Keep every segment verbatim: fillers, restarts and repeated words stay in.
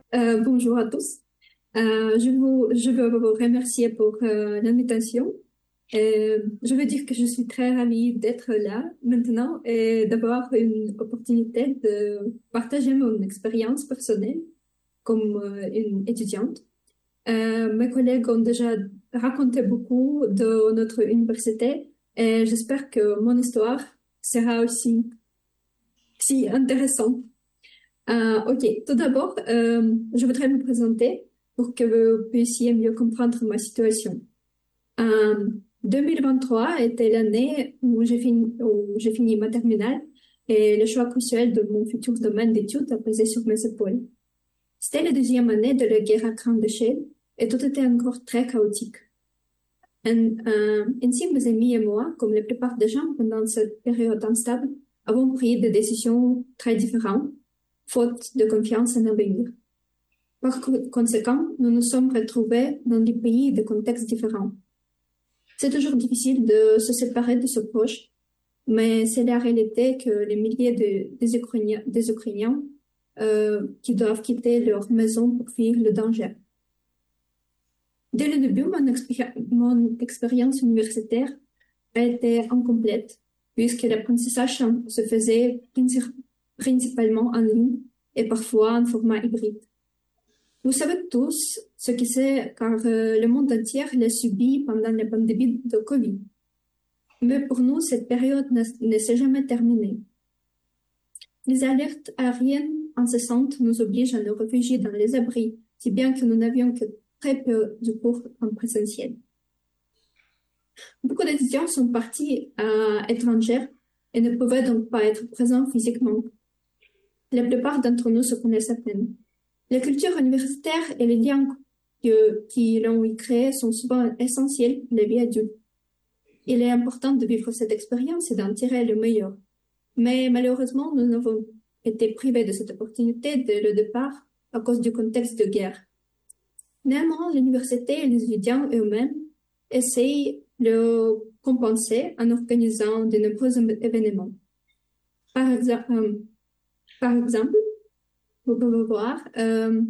Euh, bonjour à tous. Euh, je vous, je veux vous remercier pour euh, l'invitation. Euh, je veux dire que je suis très ravie d'être là maintenant et d'avoir une opportunité de partager mon expérience personnelle comme euh, une étudiante. Euh, mes collègues ont déjà raconté beaucoup de notre université et j'espère que mon histoire sera aussi si intéressante. Euh, ok, tout d'abord, euh, je voudrais me présenter pour que vous puissiez mieux comprendre ma situation. Euh, deux mille vingt-trois était l'année où j'ai fini, où j'ai fini ma terminale et le choix crucial de mon futur domaine d'études a pesé sur mes épaules. C'était la deuxième année de la guerre à grande échelle et tout était encore très chaotique. Un- euh, ainsi, mes amis et moi, comme la plupart des gens pendant cette période instable, avons pris des décisions très différentes, faute de confiance en l'avenir. Par co- conséquent, nous nous sommes retrouvés dans des pays et des contextes différents. C'est toujours difficile de se séparer de ce proche, mais c'est la réalité que les milliers de, des Ukrainiens, des Ukrainiens euh, qui doivent quitter leur maison pour fuir le danger. Dès le début, mon, expéri- mon expérience universitaire a été incomplète, puisque l'apprentissage se faisait princi- principalement en ligne et parfois en format hybride. Vous savez tous ce que c'est car euh, le monde entier l'a subi pendant la pandémie de Covid. Mais pour nous, cette période ne, ne s'est jamais terminée. Les alertes aériennes incessantes nous obligent à nous réfugier dans les abris, si bien que nous n'avions que très peu de cours en présentiel. Beaucoup d'étudiants sont partis à l'étranger et ne pouvaient donc pas être présents physiquement. La plupart d'entre nous se connaissent à peine. La culture universitaire et les liens que, qui l'ont y créée sont souvent essentiels pour la vie adulte. Il est important de vivre cette expérience et d'en tirer le meilleur. Mais malheureusement, nous avons été privés de cette opportunité dès le départ à cause du contexte de guerre. Néanmoins, l'université et les étudiants eux-mêmes essayent de le compenser en organisant de nombreux événements. Par, exa euh, par exemple, vous pouvez voir, euh,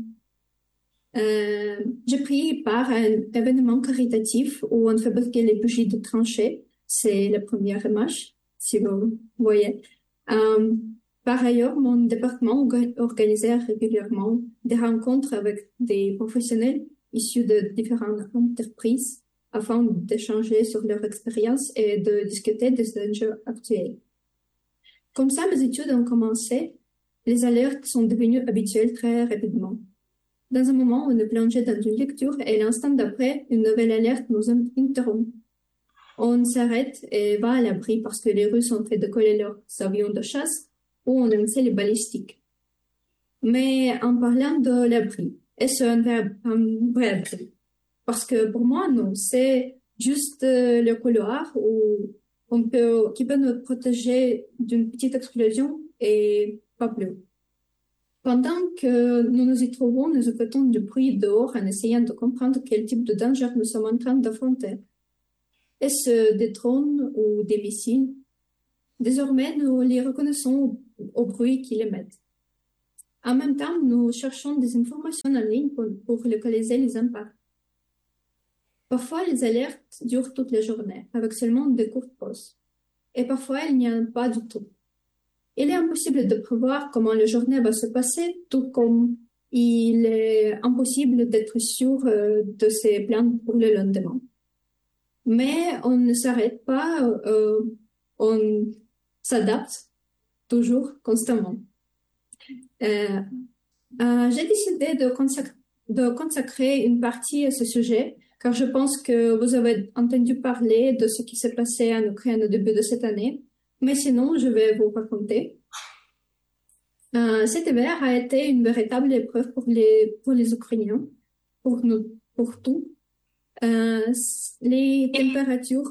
euh, j'ai pris part à un événement caritatif où on fabriquait les bougies de tranchées. C'est la première image, si vous voyez. Euh, par ailleurs, mon département orga- organisait régulièrement des rencontres avec des professionnels issus de différentes entreprises afin d'échanger sur leur expérience et de discuter des enjeux actuels. Comme ça, mes études ont commencé. Les alertes sont devenues habituelles très rapidement. Dans un moment, on est plongé dans une lecture et l'instant d'après, une nouvelle alerte nous interrompt. On s'arrête et va à l'abri parce que les Russes ont fait décoller leurs avions de chasse ou ont lancé les balistiques. Mais en parlant de l'abri, est-ce un vrai, un vrai abri? Parce que pour moi, non, c'est juste euh, le couloir où on peut, qui peut nous protéger d'une petite explosion et pas plus. Pendant que nous nous y trouvons, nous écoutons du bruit dehors en essayant de comprendre quel type de danger nous sommes en train d'affronter. Est-ce des drones ou des missiles? Désormais, nous les reconnaissons au, au bruit qu'ils émettent. En même temps, nous cherchons des informations en ligne pour, pour localiser les impacts. Parfois, les alertes durent toute la journée, avec seulement de courtes pauses. Et parfois, il n'y en a pas du tout. Il est impossible de prévoir comment la journée va se passer, tout comme il est impossible d'être sûr euh, de ses plans pour le lendemain. Mais on ne s'arrête pas, euh, on s'adapte toujours, constamment. Euh, euh, j'ai décidé de, consac- de consacrer une partie à ce sujet, car je pense que vous avez entendu parler de ce qui s'est passé en Ukraine au début de cette année. Mais sinon, je vais vous raconter. Euh, cet hiver a été une véritable épreuve pour les, pour les Ukrainiens, pour nous, pour tout. Euh, les températures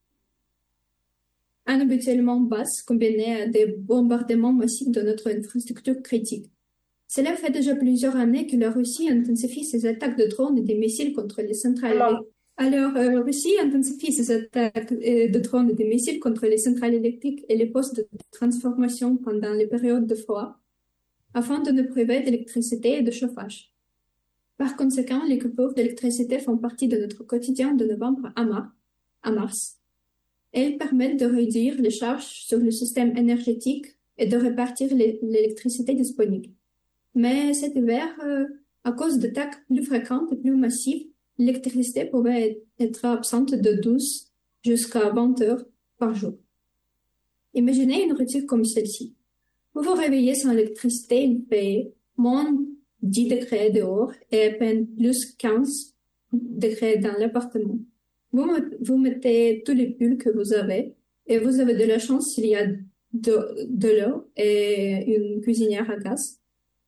inhabituellement basses combinées à des bombardements massifs de notre infrastructure critique. Cela fait déjà plusieurs années que la Russie intensifie ses attaques de drones et des missiles contre les centrales électriques. Alors, euh, la Russie intensifie ses attaques euh, de drones et des missiles contre les centrales électriques et les postes de transformation pendant les périodes de froid. afin de nous priver d'électricité et de chauffage. Par conséquent, les coupures d'électricité font partie de notre quotidien de novembre à mars. À mars. Elles permettent de réduire les charges sur le système énergétique et de répartir l'électricité disponible. Mais cet hiver, euh, à cause d'attaques plus fréquentes et plus massives, l'électricité pouvait être absente de douze jusqu'à vingt heures par jour. Imaginez une routine comme celle-ci. Vous vous réveillez sans électricité, il fait moins dix degrés dehors et à peine plus quinze degrés dans l'appartement. Vous, vous mettez tous les pulls que vous avez et vous avez de la chance s'il y a de, de l'eau et une cuisinière à gaz.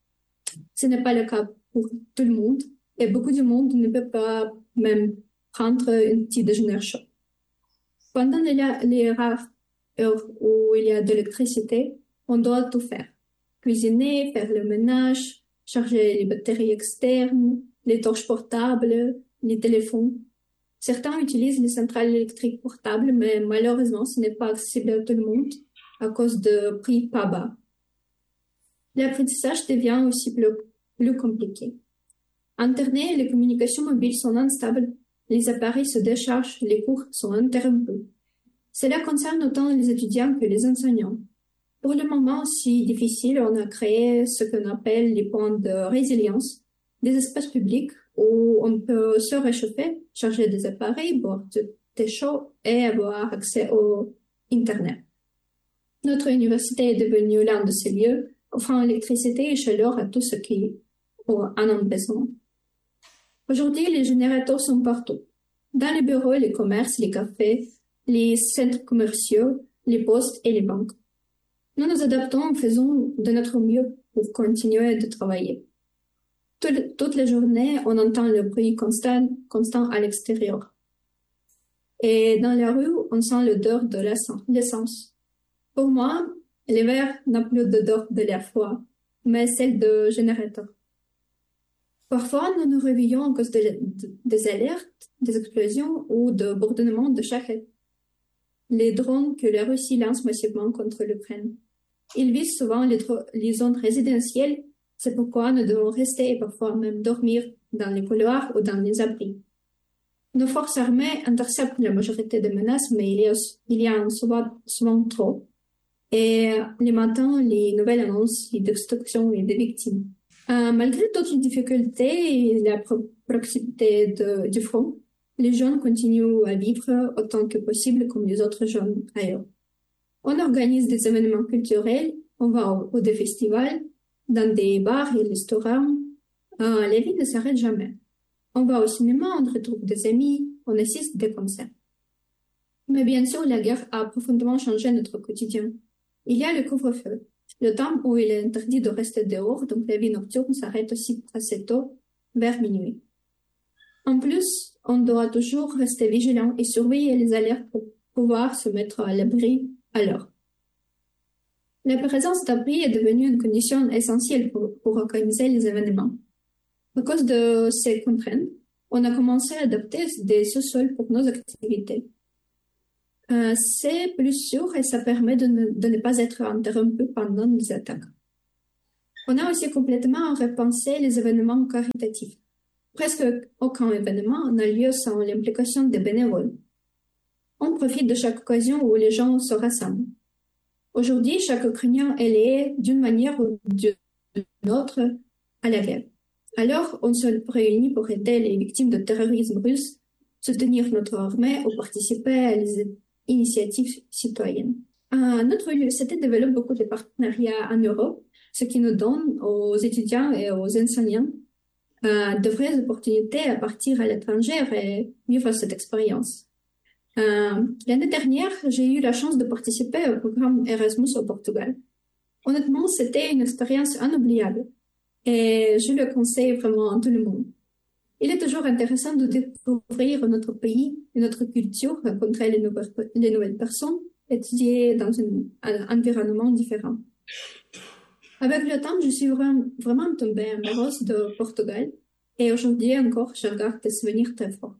Ce n'est pas le cas pour tout le monde et beaucoup de monde ne peut pas même prendre un petit déjeuner chaud. Pendant les, les rares heures où il y a de l'électricité, on doit tout faire. Cuisiner, faire le ménage, charger les batteries externes, les torches portables, les téléphones. Certains utilisent les centrales électriques portables, mais malheureusement, ce n'est pas accessible à tout le monde à cause de prix pas bas. L'apprentissage devient aussi plus, plus compliqué. Internet et les communications mobiles sont instables, les appareils se déchargent, les cours sont interrompus. Cela concerne autant les étudiants que les enseignants. Pour le moment si difficile, on a créé ce qu'on appelle les points de résilience, des espaces publics où on peut se réchauffer, charger des appareils, boire du thé chaud et avoir accès au Internet. Notre université est devenue l'un de ces lieux, offrant électricité et chaleur à tous ceux qui en ont besoin. Aujourd'hui, les générateurs sont partout. Dans les bureaux, les commerces, les cafés, les centres commerciaux, les postes et les banques. Nous nous adaptons et faisons de notre mieux pour continuer de travailler. Toute, toute la journée, on entend le bruit constant, constant à l'extérieur. Et dans la rue, on sent l'odeur de l'essence. Pour moi, l'hiver n'a plus d'odeur de l'air froid, mais celle de générateur. Parfois, nous nous réveillons à cause de, de, des alertes, des explosions ou de bourdonnements de charrettes. Les drones que la Russie lance massivement contre l'Ukraine. Ils visent souvent les, les zones résidentielles, c'est pourquoi nous devons rester et parfois même dormir dans les couloirs ou dans les abris. Nos forces armées interceptent la majorité des menaces, mais il y a, il y a souvent, souvent trop. Et les matins, les nouvelles annoncent les destructions et des victimes. Euh, malgré toutes les difficultés et la pro proximité de, du front, les jeunes continuent à vivre autant que possible comme les autres jeunes ailleurs. On organise des événements culturels, on va au, au des festivals, dans des bars et restaurants. Euh, la vie ne s'arrête jamais. On va au cinéma, on retrouve des amis, on assiste à des concerts. Mais bien sûr, la guerre a profondément changé notre quotidien. Il y a le couvre-feu, le temps où il est interdit de rester dehors, donc la vie nocturne s'arrête aussi assez tôt, vers minuit. En plus, on doit toujours rester vigilant et surveiller les alertes pour pouvoir se mettre à l'abri à l'heure. La présence d'abri est devenue une condition essentielle pour, pour organiser les événements. À cause de ces contraintes, on a commencé à adapter des sous-sols pour nos activités. Euh, c'est plus sûr et ça permet de ne, de ne pas être interrompu pendant les attaques. On a aussi complètement repensé les événements caritatifs. Presque aucun événement n'a lieu sans l'implication des bénévoles. On profite de chaque occasion où les gens se rassemblent. Aujourd'hui, chaque Ukrainien est lié d'une manière ou d'une autre à la guerre. Alors, on se réunit pour aider les victimes de terrorisme russe, soutenir notre armée ou participer à les initiatives citoyennes. Euh, notre université développe beaucoup de partenariats en Europe, ce qui nous donne aux étudiants et aux enseignants euh, de vraies opportunités à partir à l'étranger et vivre cette expérience. Euh, L'année dernière, j'ai eu la chance de participer au programme Erasmus au Portugal. Honnêtement, c'était une expérience inoubliable et je le conseille vraiment à tout le monde. Il est toujours intéressant de découvrir notre pays et notre culture, rencontrer les nouvelles, les nouvelles personnes, étudier dans un environnement différent. Avec le temps, je suis vraiment, vraiment tombée amoureuse de Portugal et aujourd'hui encore, je regarde des souvenirs très forts.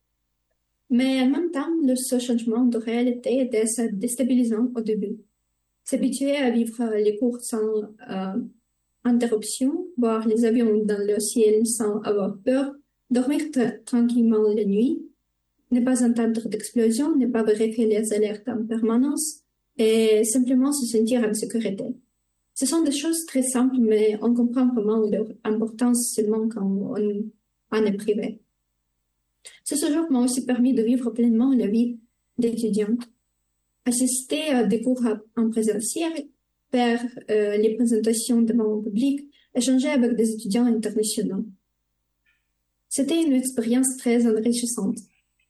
Mais en même temps, le, ce changement de réalité était déstabilisant au début. S'habituer à vivre les cours sans euh, interruptions, voir les avions dans le ciel sans avoir peur, dormir tra- tranquillement la nuit, ne pas entendre d'explosion, ne pas vérifier les alertes en permanence et simplement se sentir en sécurité. Ce sont des choses très simples, mais on comprend vraiment leur importance seulement quand on en est privé. Ce séjour m'a aussi permis de vivre pleinement la vie d'étudiante, assister à des cours en présentiel, faire euh, les présentations devant le public, échanger avec des étudiants internationaux. C'était une expérience très enrichissante.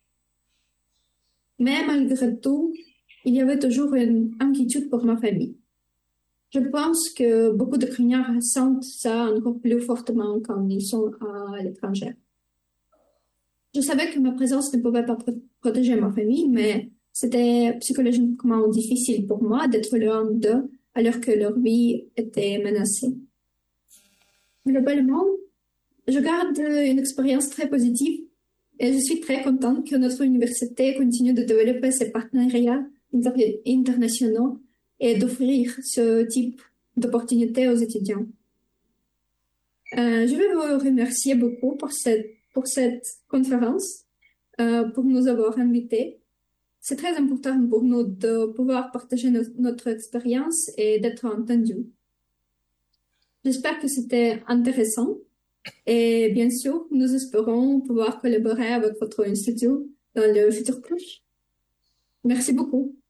Mais malgré tout, il y avait toujours une inquiétude pour ma famille. Je pense que beaucoup d'Ukrainiens ressentent ça encore plus fortement quand ils sont à l'étranger. Je savais que ma présence ne pouvait pas pro- protéger ma famille, mais c'était psychologiquement difficile pour moi d'être loin d'eux alors que leur vie était menacée. Globalement, je garde une expérience très positive et je suis très contente que notre université continue de développer ses partenariats inter- internationaux et d'offrir ce type d'opportunités aux étudiants. Euh, je vais vous remercier beaucoup pour cette, pour cette conférence, euh, pour nous avoir invités. C'est très important pour nous de pouvoir partager no- notre expérience et d'être entendus. J'espère que c'était intéressant et bien sûr, nous espérons pouvoir collaborer avec votre institut dans le futur proche. Merci beaucoup.